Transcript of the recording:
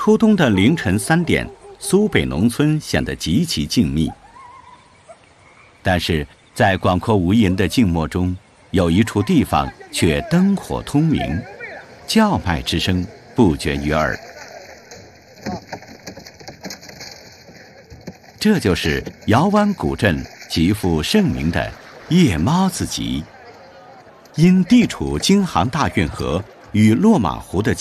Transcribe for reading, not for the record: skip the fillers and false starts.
初冬的凌晨3点，苏北农村显得极其静谧。但是在广阔无垠的静默中，有一处地方却灯火通明，叫卖之声不绝于耳。这就是姚湾古镇极负盛名的夜猫子集。因地处京杭大运河与落马湖的